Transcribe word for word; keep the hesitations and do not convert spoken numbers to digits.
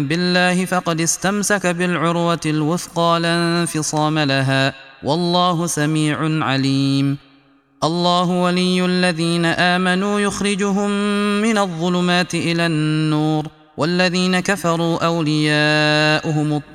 بالله فقد استمسك بالعروة الوثقى لا انفصام لها، والله سميع عليم. الله ولي الذين آمنوا يخرجهم من الظلمات إلى النور، والذين كفروا أولياؤهم